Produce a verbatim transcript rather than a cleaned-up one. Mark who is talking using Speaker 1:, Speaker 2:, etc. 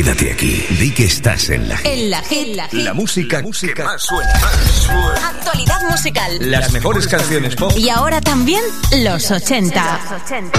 Speaker 1: Quédate aquí. Di que estás en la hit.
Speaker 2: En la hit. La, hit.
Speaker 1: La música, música que más suena.
Speaker 2: Actualidad musical.
Speaker 1: Las mejores canciones pop.
Speaker 2: Y ahora también los ochenta. Los ochenta.